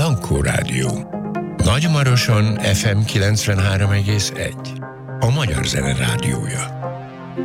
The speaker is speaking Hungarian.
Ankó Rádió. Nagymaroson FM 93,1. A Magyar Zene Rádiója.